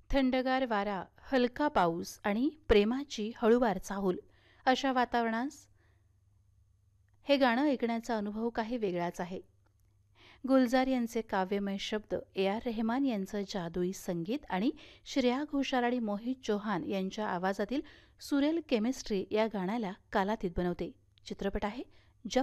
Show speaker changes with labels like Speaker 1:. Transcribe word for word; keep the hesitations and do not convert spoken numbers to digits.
Speaker 1: थंडगार वारा, हलका पाऊस आणि प्रेमाची हळूवार चाहूल अशा वातावरणास हे गाणं ऐकण्याचा अनुभव काही वेगळाच आहे. गुलजार यांचे काव्यमय शब्द, ए आर रेहमान यांचं जादुई संगीत आणि श्रेया घोषाल आणि मोहित चौहान यांच्या आवाजातील सुरेल केमिस्ट्री या गाण्याला कालातीत बनवते. चित्रपट आहे